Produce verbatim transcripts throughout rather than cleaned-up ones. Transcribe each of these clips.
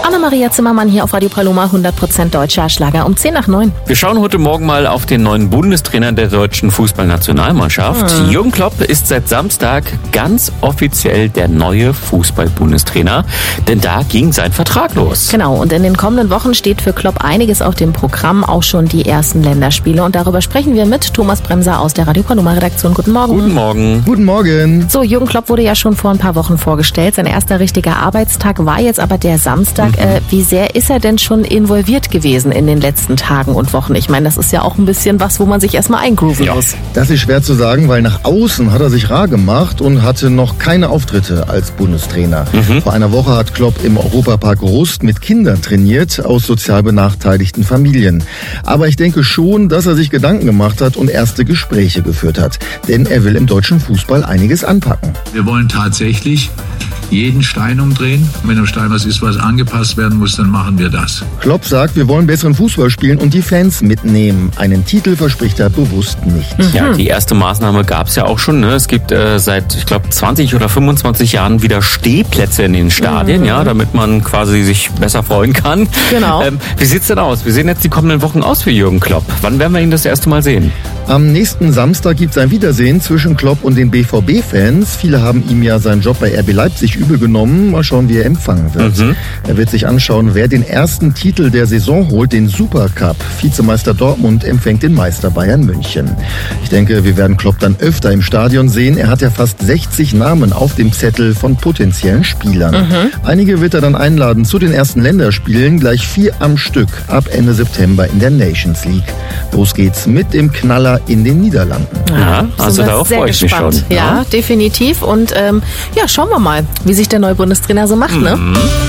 Anna-Maria Zimmermann hier auf Radio Paloma, hundert Prozent deutscher Schlager um zehn nach neun. Wir schauen heute Morgen mal auf den neuen Bundestrainer der deutschen Fußballnationalmannschaft. Hm. Jürgen Klopp ist seit Samstag ganz offiziell der neue Fußball-Bundestrainer, denn da ging sein Vertrag los. Genau, und in den kommenden Wochen steht für Klopp einiges auf dem Programm, auch schon die ersten Länderspiele. Und darüber sprechen wir mit Thomas Bremser aus der Radio Paloma-Redaktion. Guten Morgen. Guten Morgen. Guten Morgen. So, Jürgen Klopp wurde ja schon vor ein paar Wochen vorgestellt. Sein erster richtiger Arbeitstag war jetzt aber der Samstag. Mhm. Äh, wie sehr ist er denn schon involviert gewesen in den letzten Tagen und Wochen? Ich meine, das ist ja auch ein bisschen was, wo man sich erstmal eingrooven ja. muss. Das ist schwer zu sagen, weil nach außen hat er sich rar gemacht und hatte noch keine Auftritte als Bundestrainer. Mhm. Vor einer Woche hat Klopp im Europapark Rust mit Kindern trainiert aus sozial benachteiligten Familien. Aber ich denke schon, dass er sich Gedanken gemacht hat und erste Gespräche geführt hat. Denn er will im deutschen Fußball einiges anpacken. Wir wollen tatsächlich jeden Stein umdrehen. Wenn am Stein was ist, was angepasst werden muss, dann machen wir das. Klopp sagt, wir wollen besseren Fußball spielen und die Fans mitnehmen. Einen Titel verspricht er bewusst nicht. Mhm. Ja, die erste Maßnahme gab es ja auch schon. Ne? Es gibt äh, seit, ich glaube, zwanzig oder fünfundzwanzig Jahren wieder Stehplätze in den Stadien, mhm. ja, damit man quasi sich besser freuen kann. Genau. Ähm, wie sieht's denn aus? Wie sehen jetzt die kommenden Wochen aus für Jürgen Klopp? Wann werden wir ihn das erste Mal sehen? Am nächsten Samstag gibt es ein Wiedersehen zwischen Klopp und den B V B-Fans. Viele haben ihm ja seinen Job bei R B Leipzig übel genommen. Mal schauen, wie er empfangen wird. Mhm. Er wird sich anschauen, wer den ersten Titel der Saison holt, den Supercup. Vizemeister Dortmund empfängt den Meister Bayern München. Ich denke, wir werden Klopp dann öfter im Stadion sehen. Er hat ja fast sechzig Namen auf dem Zettel von potenziellen Spielern. Mhm. Einige wird er dann einladen zu den ersten Länderspielen, gleich vier am Stück ab Ende September in der Nations League. Los geht's mit dem Knaller in den Niederlanden. Ja, also darauf freue ich mich schon. Ja, ja, definitiv. Und ähm, ja, schauen wir mal, wie sich der neue Bundestrainer so macht. Mhm. Ne?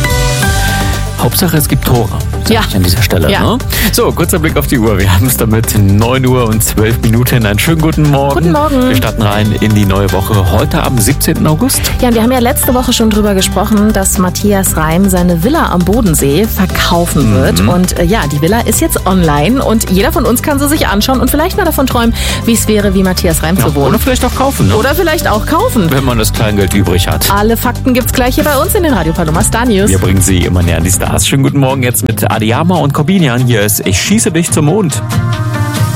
Hauptsache, es gibt Tore. Ja. An dieser Stelle. Ja. Ne? So, kurzer Blick auf die Uhr. Wir haben es damit neun Uhr und zwölf Minuten. Einen schönen guten Morgen. Guten Morgen. Wir starten rein in die neue Woche. Heute am siebzehnten August. Ja, und wir haben ja letzte Woche schon drüber gesprochen, dass Matthias Reim seine Villa am Bodensee verkaufen wird. Mhm. Und äh, ja, die Villa ist jetzt online und jeder von uns kann sie sich anschauen und vielleicht mal davon träumen, wie es wäre, wie Matthias Reim ja, zu wohnen. Oder vielleicht auch kaufen. Ne? Oder vielleicht auch kaufen. Wenn man das Kleingeld übrig hat. Alle Fakten gibt's gleich hier bei uns in den Radio Paloma Star News. Wir bringen sie immer näher an die Stars. Schönen guten Morgen jetzt mit Adiyama und Corbinian. Hier ist Ich schieße dich zum Mond.